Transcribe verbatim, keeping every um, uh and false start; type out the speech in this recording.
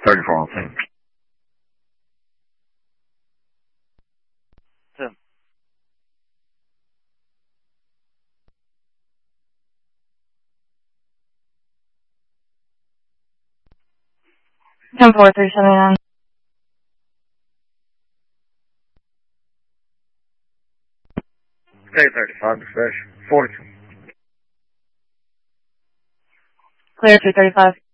thirty-four on scene. Tim. ten four three seventy-nine. K thirty-five, dispatch. forty-two. Clear two thirty-five.